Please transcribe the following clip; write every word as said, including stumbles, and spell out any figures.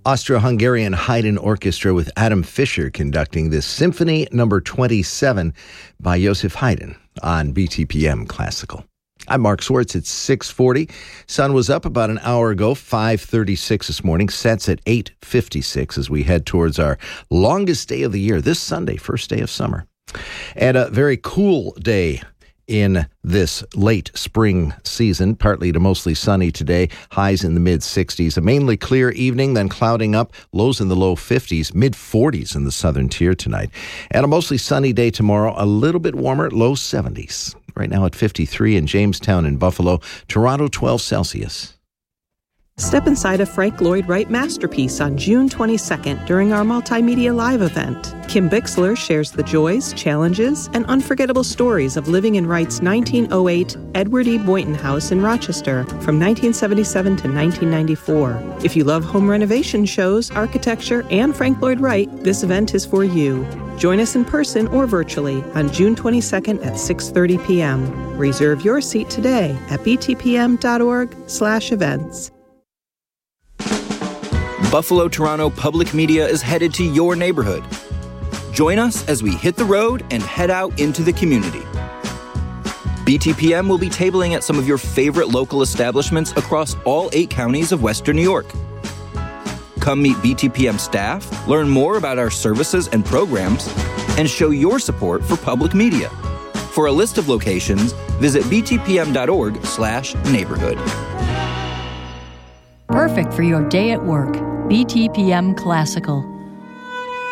Austro-Hungarian Haydn Orchestra with Adam Fischer conducting this Symphony number twenty-seven by Joseph Haydn on B T P M Classical. I'm Mark Swartz. It's six forty. Sun was up about an hour ago, five thirty-six this morning. Sets at eight fifty-six as we head towards our longest day of the year, this Sunday, first day of summer. And a very cool day in this late spring season, partly to mostly sunny today, highs in the mid-sixties. A mainly clear evening, then clouding up, lows in the low fifties, mid-forties in the southern tier tonight. And a mostly sunny day tomorrow, a little bit warmer, low seventies. Right now at fifty-three in Jamestown and Buffalo, Toronto twelve Celsius. Step inside a Frank Lloyd Wright masterpiece on June twenty-second during our Multimedia Live event. Kim Bixler shares the joys, challenges, and unforgettable stories of living in Wright's nineteen oh eight Edward E. Boynton House in Rochester from nineteen seventy-seven to nineteen ninety-four. If you love home renovation shows, architecture, and Frank Lloyd Wright, this event is for you. Join us in person or virtually on June twenty-second at six thirty p.m. Reserve your seat today at btpm.org slash events. Buffalo Toronto Public Media is headed to your neighborhood. Join us as we hit the road and head out into the community. B T P M will be tabling at some of your favorite local establishments across all eight counties of Western New York. Come meet B T P M staff, learn more about our services and programs, and show your support for public media. For a list of locations, visit btpm.org slash neighborhood. Perfect for your day at work. B T P M Classical.